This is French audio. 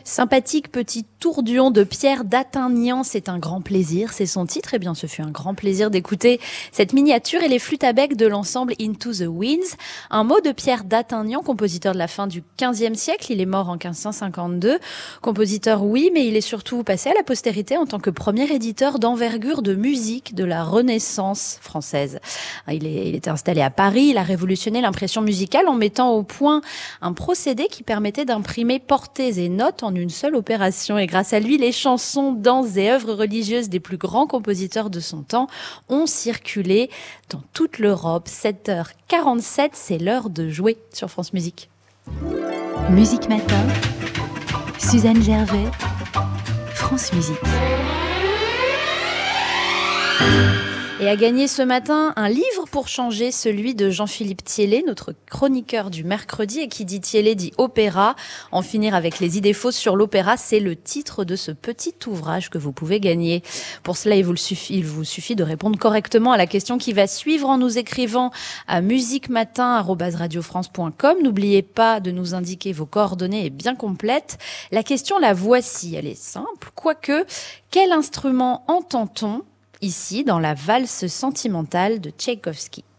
Sympathique petit tourduon de Pierre d'Attignan, c'est un grand plaisir, c'est son titre. Eh bien, ce fut un grand plaisir d'écouter cette miniature et les flûtes à bec de l'ensemble Into the Winds. Un mot de Pierre d'Attignan, compositeur de la fin du XVe siècle. Il est mort en 1552. Compositeur, oui, mais il est surtout passé à la postérité en tant que premier éditeur d'envergure de musique de la Renaissance française. Il était installé à Paris. Il a révolutionné l'impression musicale en mettant au point un procédé qui permettait d'imprimer portées et notes en une seule opération. Et grâce à lui, les chansons, danses et œuvres religieuses des plus grands compositeurs de son temps ont circulé dans toute l'Europe. 7h47, c'est l'heure de jouer sur France Musique. Musique Matin, Suzanne Gervais, France Musique. Et à gagner ce matin, un livre pour changer, celui de Jean-Philippe Thiellet, notre chroniqueur du mercredi. Et qui dit Thiellet dit opéra. En finir avec les idées fausses sur l'opéra, c'est le titre de ce petit ouvrage que vous pouvez gagner. Pour cela, il vous suffit de répondre correctement à la question qui va suivre en nous écrivant à musiquematin@radiofrance.com. N'oubliez pas de nous indiquer vos coordonnées et bien complètes. La question, la voici. Elle est simple, quoique. Quel instrument entend-on ici dans la valse sentimentale de Tchaïkovski?